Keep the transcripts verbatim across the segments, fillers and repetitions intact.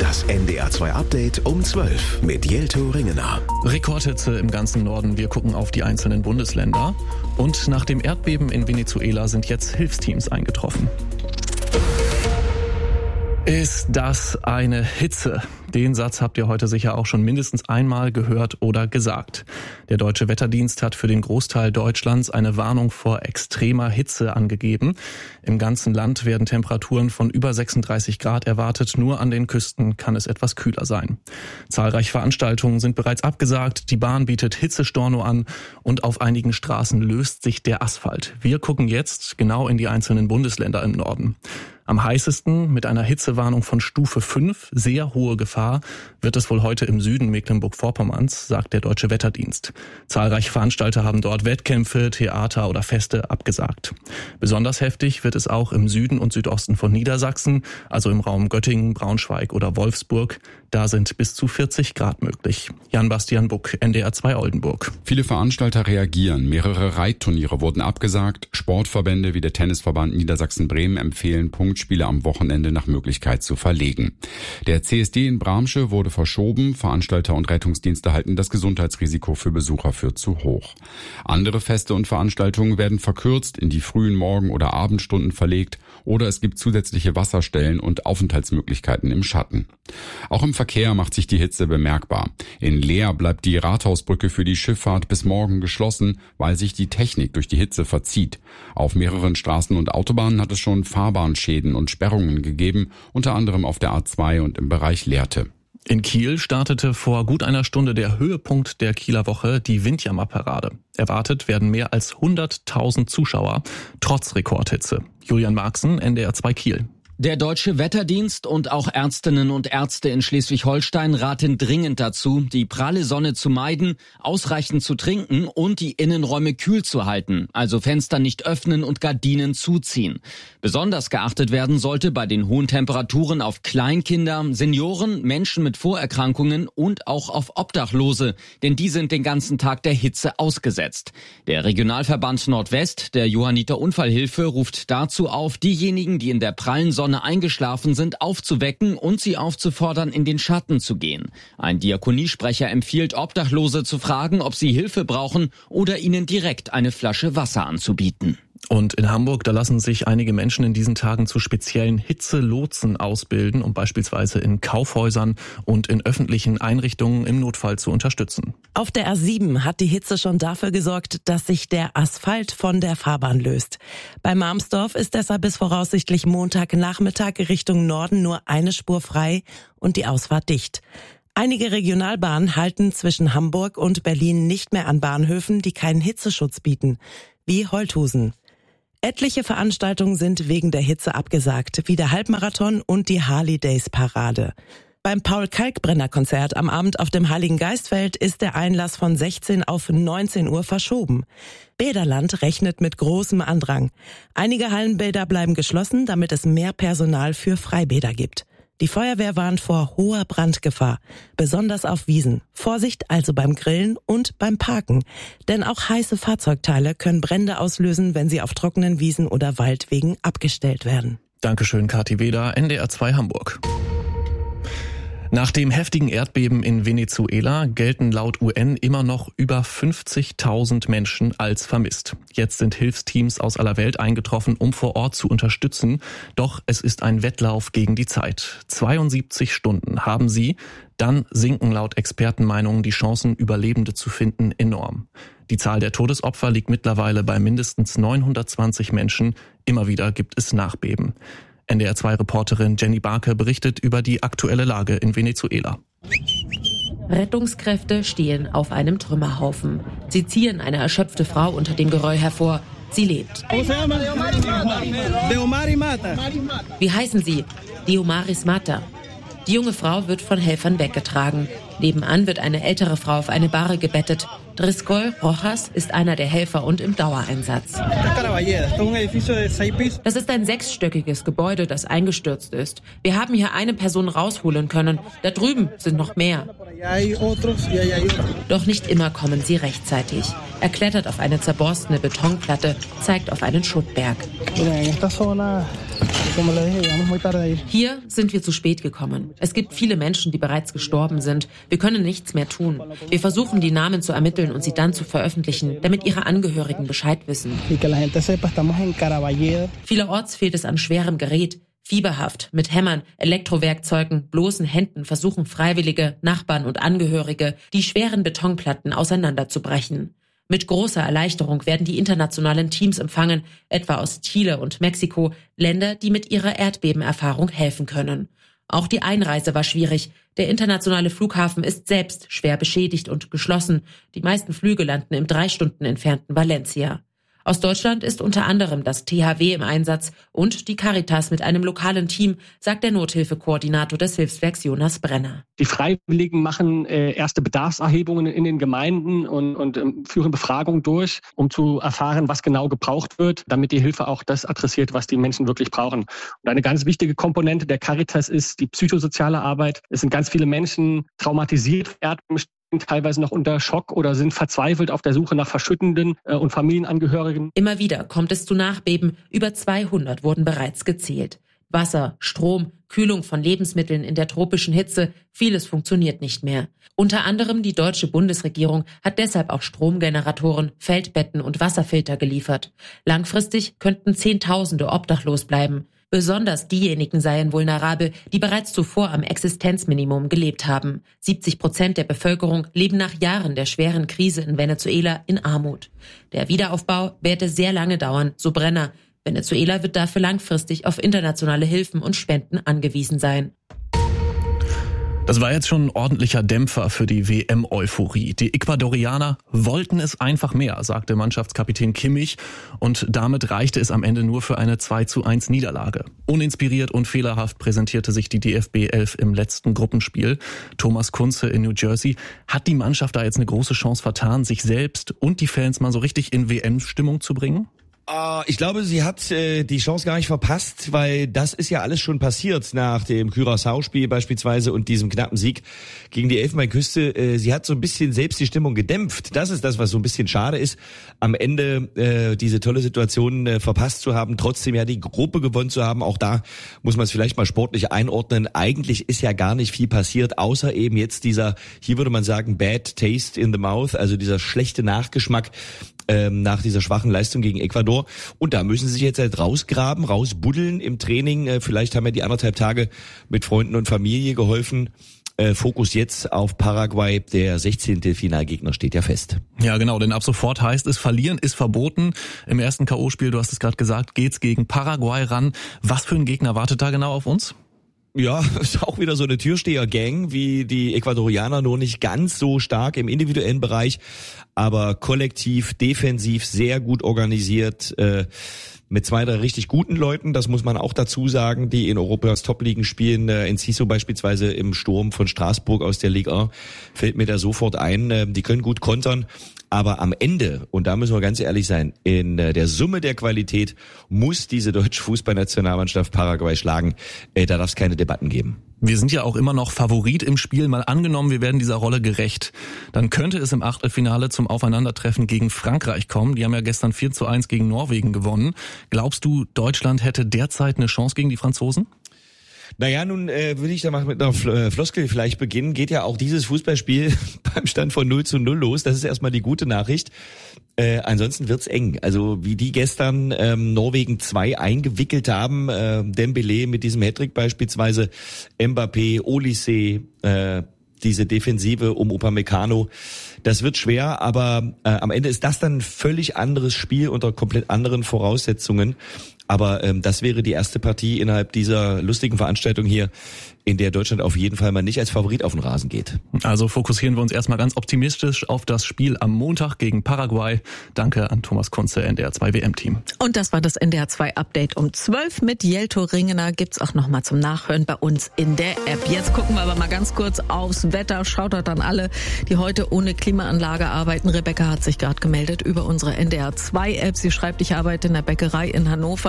Das N D R zwei Update um zwölf mit Jelto Ringener. Rekordhitze im ganzen Norden. Wir gucken auf die einzelnen Bundesländer. Und nach dem Erdbeben in Venezuela sind jetzt Hilfsteams eingetroffen. Ist das eine Hitze? Den Satz habt ihr heute sicher auch schon mindestens einmal gehört oder gesagt. Der Deutsche Wetterdienst hat für den Großteil Deutschlands eine Warnung vor extremer Hitze angegeben. Im ganzen Land werden Temperaturen von über sechsunddreißig Grad erwartet. Nur an den Küsten kann es etwas kühler sein. Zahlreiche Veranstaltungen sind bereits abgesagt. Die Bahn bietet Hitzestorno an und auf einigen Straßen löst sich der Asphalt. Wir gucken jetzt genau in die einzelnen Bundesländer im Norden. Am heißesten mit einer Hitzewarnung von Stufe fünf, sehr hohe Gefahr, wird es wohl heute im Süden Mecklenburg-Vorpommerns, sagt der Deutsche Wetterdienst. Zahlreiche Veranstalter haben dort Wettkämpfe, Theater oder Feste abgesagt. Besonders heftig wird es auch im Süden und Südosten von Niedersachsen, also im Raum Göttingen, Braunschweig oder Wolfsburg. Da sind bis zu vierzig Grad möglich. Jan-Bastian Buck, N D R zwei Oldenburg. Viele Veranstalter reagieren. Mehrere Reitturniere wurden abgesagt. Sportverbände wie der Tennisverband Niedersachsen-Bremen empfehlen, Punktspiele am Wochenende nach Möglichkeit zu verlegen. Der C S D in Bramsche wurde verschoben. Veranstalter und Rettungsdienste halten das Gesundheitsrisiko für Besucher für zu hoch. Andere Feste und Veranstaltungen werden verkürzt, in die frühen Morgen- oder Abendstunden verlegt oder es gibt zusätzliche Wasserstellen und Aufenthaltsmöglichkeiten im Schatten. Auch im Verkehr macht sich die Hitze bemerkbar. In Leer bleibt die Rathausbrücke für die Schifffahrt bis morgen geschlossen, weil sich die Technik durch die Hitze verzieht. Auf mehreren Straßen und Autobahnen hat es schon Fahrbahnschäden und Sperrungen gegeben, unter anderem auf der A zwei und im Bereich Lehrte. In Kiel startete vor gut einer Stunde der Höhepunkt der Kieler Woche, die Windjammer-Parade. Erwartet werden mehr als hunderttausend Zuschauer, trotz Rekordhitze. Julian Marxen, N D R zwei Kiel. Der Deutsche Wetterdienst und auch Ärztinnen und Ärzte in Schleswig-Holstein raten dringend dazu, die pralle Sonne zu meiden, ausreichend zu trinken und die Innenräume kühl zu halten, also Fenster nicht öffnen und Gardinen zuziehen. Besonders geachtet werden sollte bei den hohen Temperaturen auf Kleinkinder, Senioren, Menschen mit Vorerkrankungen und auch auf Obdachlose, denn die sind den ganzen Tag der Hitze ausgesetzt. Der Regionalverband Nordwest der Johanniter Unfallhilfe ruft dazu auf, diejenigen, die in der prallen Sonne eingeschlafen sind, aufzuwecken und sie aufzufordern, in den Schatten zu gehen. Ein Diakoniesprecher empfiehlt, Obdachlose zu fragen, ob sie Hilfe brauchen oder ihnen direkt eine Flasche Wasser anzubieten. Und in Hamburg, da lassen sich einige Menschen in diesen Tagen zu speziellen Hitzelotsen ausbilden, um beispielsweise in Kaufhäusern und in öffentlichen Einrichtungen im Notfall zu unterstützen. Auf der A sieben hat die Hitze schon dafür gesorgt, dass sich der Asphalt von der Fahrbahn löst. Bei Marmsdorf ist deshalb bis voraussichtlich Montagnachmittag Richtung Norden nur eine Spur frei und die Ausfahrt dicht. Einige Regionalbahnen halten zwischen Hamburg und Berlin nicht mehr an Bahnhöfen, die keinen Hitzeschutz bieten, wie Holthusen. Etliche Veranstaltungen sind wegen der Hitze abgesagt, wie der Halbmarathon und die Harley-Days-Parade. Beim Paul-Kalkbrenner-Konzert am Abend auf dem Heiligen Geistfeld ist der Einlass von sechzehn auf neunzehn Uhr verschoben. Bäderland rechnet mit großem Andrang. Einige Hallenbäder bleiben geschlossen, damit es mehr Personal für Freibäder gibt. Die Feuerwehr warnt vor hoher Brandgefahr, besonders auf Wiesen. Vorsicht also beim Grillen und beim Parken, denn auch heiße Fahrzeugteile können Brände auslösen, wenn sie auf trockenen Wiesen oder Waldwegen abgestellt werden. Dankeschön, Kathi Weder, N D R zwei Hamburg. Nach dem heftigen Erdbeben in Venezuela gelten laut U N immer noch über fünfzigtausend Menschen als vermisst. Jetzt sind Hilfsteams aus aller Welt eingetroffen, um vor Ort zu unterstützen. Doch es ist ein Wettlauf gegen die Zeit. zweiundsiebzig Stunden haben sie. Dann sinken laut Expertenmeinungen die Chancen, Überlebende zu finden, enorm. Die Zahl der Todesopfer liegt mittlerweile bei mindestens neunhundertzwanzig Menschen. Immer wieder gibt es Nachbeben. N D R zwei Reporterin Jenny Barke berichtet über die aktuelle Lage in Venezuela. Rettungskräfte stehen auf einem Trümmerhaufen. Sie ziehen eine erschöpfte Frau unter dem Geröll hervor. Sie lebt. Wie heißen Sie? Diomaris Mata. Die junge Frau wird von Helfern weggetragen. Nebenan wird eine ältere Frau auf eine Bahre gebettet. Driscoll Rojas ist einer der Helfer und im Dauereinsatz. Das ist ein sechsstöckiges Gebäude, das eingestürzt ist. Wir haben hier eine Person rausholen können. Da drüben sind noch mehr. Doch nicht immer kommen sie rechtzeitig. Er klettert auf eine zerborstene Betonplatte, zeigt auf einen Schuttberg. Hier sind wir zu spät gekommen. Es gibt viele Menschen, die bereits gestorben sind. Wir können nichts mehr tun. Wir versuchen, die Namen zu ermitteln und sie dann zu veröffentlichen, damit ihre Angehörigen Bescheid wissen. Vielerorts fehlt es an schwerem Gerät. Fieberhaft, mit Hämmern, Elektrowerkzeugen, bloßen Händen versuchen Freiwillige, Nachbarn und Angehörige, die schweren Betonplatten auseinanderzubrechen. Mit großer Erleichterung werden die internationalen Teams empfangen, etwa aus Chile und Mexiko, Länder, die mit ihrer Erdbebenerfahrung helfen können. Auch die Einreise war schwierig. Der internationale Flughafen ist selbst schwer beschädigt und geschlossen. Die meisten Flüge landen im drei Stunden entfernten Valencia. Aus Deutschland ist unter anderem das T H W im Einsatz und die Caritas mit einem lokalen Team, sagt der Nothilfekoordinator des Hilfswerks Jonas Brenner. Die Freiwilligen machen äh, erste Bedarfserhebungen in den Gemeinden und, und ähm, führen Befragungen durch, um zu erfahren, was genau gebraucht wird, damit die Hilfe auch das adressiert, was die Menschen wirklich brauchen. Und eine ganz wichtige Komponente der Caritas ist die psychosoziale Arbeit. Es sind ganz viele Menschen traumatisiert, teilweise noch unter Schock oder sind verzweifelt auf der Suche nach Verschüttenden äh, und Familienangehörigen. Immer wieder kommt es zu Nachbeben. Über zweihundert wurden bereits gezählt. Wasser, Strom, Kühlung von Lebensmitteln in der tropischen Hitze, vieles funktioniert nicht mehr. Unter anderem die deutsche Bundesregierung hat deshalb auch Stromgeneratoren, Feldbetten und Wasserfilter geliefert. Langfristig könnten Zehntausende obdachlos bleiben. Besonders diejenigen seien vulnerabel, die bereits zuvor am Existenzminimum gelebt haben. siebzig Prozent der Bevölkerung leben nach Jahren der schweren Krise in Venezuela in Armut. Der Wiederaufbau werde sehr lange dauern, so Brenner. Venezuela wird dafür langfristig auf internationale Hilfen und Spenden angewiesen sein. Das war jetzt schon ein ordentlicher Dämpfer für die W M-Euphorie. Die Ecuadorianer wollten es einfach mehr, sagte Mannschaftskapitän Kimmich. Und damit reichte es am Ende nur für eine zwei zu eins Niederlage. Uninspiriert und fehlerhaft präsentierte sich die D F B elf im letzten Gruppenspiel. Thomas Kunze in New Jersey. Hat die Mannschaft da jetzt eine große Chance vertan, sich selbst und die Fans mal so richtig in W M-Stimmung zu bringen? Uh, ich glaube, sie hat äh, die Chance gar nicht verpasst, weil das ist ja alles schon passiert nach dem Curaçao-Spiel beispielsweise und diesem knappen Sieg gegen die Elfenbeinküste. Äh, sie hat so ein bisschen selbst die Stimmung gedämpft. Das ist das, was so ein bisschen schade ist, am Ende äh, diese tolle Situation äh, verpasst zu haben, trotzdem ja die Gruppe gewonnen zu haben. Auch da muss man es vielleicht mal sportlich einordnen. Eigentlich ist ja gar nicht viel passiert, außer eben jetzt dieser, hier würde man sagen, bad taste in the mouth, also dieser schlechte Nachgeschmack ähm, nach dieser schwachen Leistung gegen Ecuador. Und da müssen sie sich jetzt halt rausgraben, rausbuddeln im Training. Äh, vielleicht haben ja die anderthalb Tage mit Freunden und Familie geholfen. Äh, Fokus jetzt auf Paraguay, der sechzehnte Finalgegner steht ja fest. Ja genau, denn ab sofort heißt es, verlieren ist verboten. Im ersten K O-Spiel, du hast es gerade gesagt, geht's gegen Paraguay ran. Was für ein Gegner wartet da genau auf uns? Ja, ist auch wieder so eine Türsteher-Gang wie die Ecuadorianer, nur nicht ganz so stark im individuellen Bereich, aber kollektiv, defensiv sehr gut organisiert, äh, mit zwei, drei richtig guten Leuten, das muss man auch dazu sagen, die in Europas Top-Ligen spielen. Äh, Enciso beispielsweise im Sturm von Straßburg aus der Ligue eins fällt mir da sofort ein, äh, die können gut kontern. Aber am Ende, und da müssen wir ganz ehrlich sein, in der Summe der Qualität muss diese deutsche Fußballnationalmannschaft Paraguay schlagen. Da darf es keine Debatten geben. Wir sind ja auch immer noch Favorit im Spiel. Mal angenommen, wir werden dieser Rolle gerecht. Dann könnte es im Achtelfinale zum Aufeinandertreffen gegen Frankreich kommen. Die haben ja gestern vier zu eins gegen Norwegen gewonnen. Glaubst du, Deutschland hätte derzeit eine Chance gegen die Franzosen? Naja, nun äh, würde ich da mal mit einer Floskel vielleicht beginnen. Geht ja auch dieses Fußballspiel beim Stand von null zu null los. Das ist erstmal die gute Nachricht. Äh, ansonsten wird's eng. Also wie die gestern ähm, Norwegen zwei eingewickelt haben, äh, Dembélé mit diesem Hattrick beispielsweise, Mbappé, Olise, äh, diese Defensive um Upamecano, das wird schwer, aber äh, am Ende ist das dann ein völlig anderes Spiel unter komplett anderen Voraussetzungen. Aber ähm, das wäre die erste Partie innerhalb dieser lustigen Veranstaltung hier, in der Deutschland auf jeden Fall mal nicht als Favorit auf den Rasen geht. Also fokussieren wir uns erstmal ganz optimistisch auf das Spiel am Montag gegen Paraguay. Danke an Thomas Kunze, N D R zwei W M-Team. Und das war das N D R zwei Update um zwölf mit Jelto Ringener. Gibt's auch nochmal zum Nachhören bei uns in der App. Jetzt gucken wir aber mal ganz kurz aufs Wetter. Schaut dort an alle, die heute ohne Klimaanlage arbeiten. Rebecca hat sich gerade gemeldet über unsere N D R zwei App. Sie schreibt, ich arbeite in der Bäckerei in Hannover.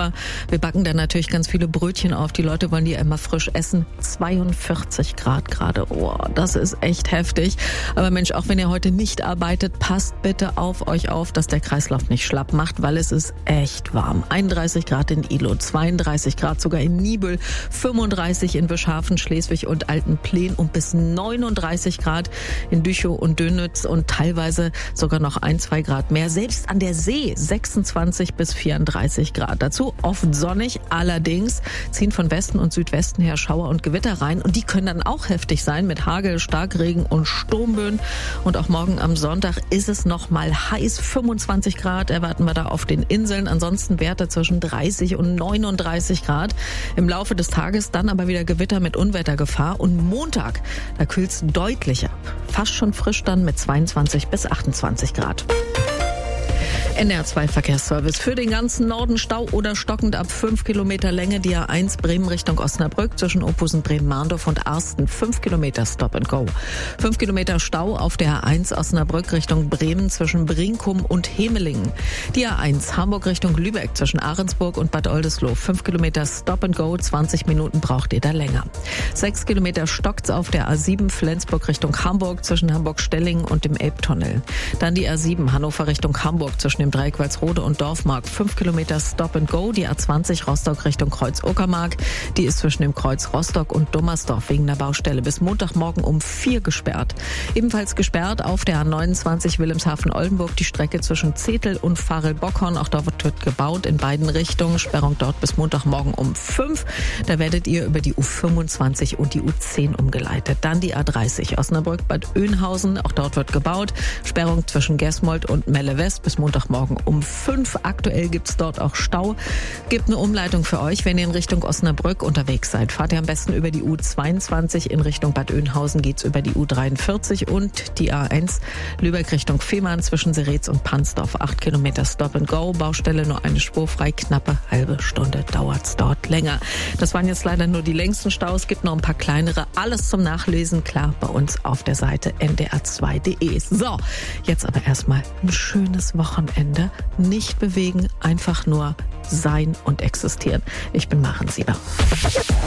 Wetter. Wir backen dann natürlich ganz viele Brötchen auf. Die Leute wollen die ja immer frisch essen. zweiundvierzig Grad gerade. Oh, das ist echt heftig. Aber Mensch, auch wenn ihr heute nicht arbeitet, passt bitte auf euch auf, dass der Kreislauf nicht schlapp macht, weil es ist echt warm. einunddreißig Grad in Ilo, zweiunddreißig Grad sogar in Nibel, fünfunddreißig in Bischhafen, Schleswig und Altenplen und bis neununddreißig Grad in Düchow und Dönitz und teilweise sogar noch ein, zwei Grad mehr. Selbst an der See sechsundzwanzig bis vierunddreißig Grad. Dazu oft sonnig, allerdings ziehen von Westen und Südwesten her Schauer und Gewitter rein und die können dann auch heftig sein mit Hagel, Starkregen und Sturmböen. Und auch morgen am Sonntag ist es noch mal heiß, fünfundzwanzig Grad erwarten wir da auf den Inseln. Ansonsten Werte zwischen dreißig und neununddreißig Grad. Im Laufe des Tages dann aber wieder Gewitter mit Unwettergefahr und Montag, da kühlt es deutlich ab. Fast schon frisch dann mit zweiundzwanzig bis achtundzwanzig Grad. N R zwei Verkehrsservice. Für den ganzen Norden Stau oder stockend ab fünf Kilometer Länge. Die A eins Bremen Richtung Osnabrück zwischen Opusen, Bremen-Mahndorf und Arsten. fünf Kilometer Stop and Go. fünf Kilometer Stau auf der A eins Osnabrück Richtung Bremen zwischen Brinkum und Hemelingen. Die A eins Hamburg Richtung Lübeck zwischen Ahrensburg und Bad Oldesloe. fünf Kilometer Stop and Go. zwanzig Minuten braucht ihr da länger. sechs Kilometer stockt's auf der A sieben Flensburg Richtung Hamburg zwischen Hamburg-Stellingen und dem Elbtunnel. Dann die A sieben Hannover Richtung Hamburg zwischen dem Dreieck Walsrode und Dorfmark. fünf Kilometer Stop and Go. Die A zwanzig Rostock Richtung Kreuz-Uckermark. Die ist zwischen dem Kreuz Rostock und Dummersdorf wegen der Baustelle bis Montagmorgen um vier gesperrt. Ebenfalls gesperrt auf der A neunundzwanzig Wilhelmshaven-Oldenburg die Strecke zwischen Zetel und Farel-Bockhorn. Auch dort wird gebaut in beiden Richtungen. Sperrung dort bis Montagmorgen um fünf. Da werdet ihr über die U fünfundzwanzig und die U zehn umgeleitet. Dann die A dreißig Osnabrück-Bad Oeynhausen. Auch dort wird gebaut. Sperrung zwischen Gesmold und Melle West bis Montagmorgen um fünf. Aktuell gibt's dort auch Stau. Gibt eine Umleitung für euch, wenn ihr in Richtung Osnabrück unterwegs seid. Fahrt ihr am besten über die U zweiundzwanzig. In Richtung Bad Oeynhausen geht's über die U dreiundvierzig und die A eins Lübeck Richtung Fehmarn zwischen Seretz und Pansdorf. acht Kilometer Stop and Go. Baustelle nur eine Spur frei. Knappe halbe Stunde dauert's dort länger. Das waren jetzt leider nur die längsten Staus. Gibt noch ein paar kleinere. Alles zum Nachlesen, klar, bei uns auf der Seite n d r zwei punkt d e. So, jetzt aber erstmal ein schönes Wochenende. Nicht bewegen, einfach nur sein und existieren. Ich bin Maren Sieber.